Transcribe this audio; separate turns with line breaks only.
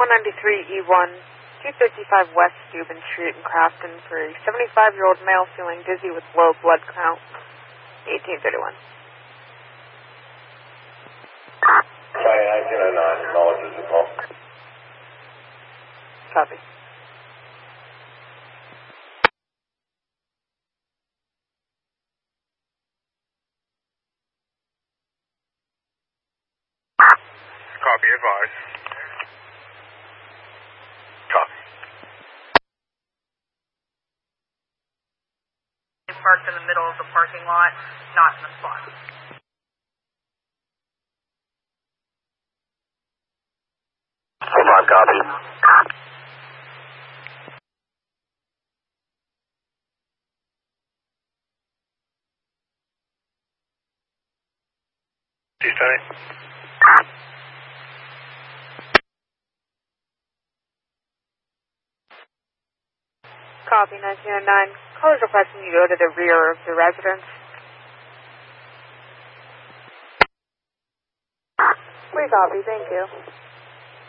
193E1, 255 West Steuben Street in Crafton for a 75-year-old male feeling dizzy with low blood count. 1831.
1909, acknowledges the call.
Copy.
Copy, advised. Copy.
Parked in the middle of the parking lot, not in the spot.
Copy.
Tuesday.
Copy, 1909. Callers requesting you go to the rear of the residence. We copy, thank you.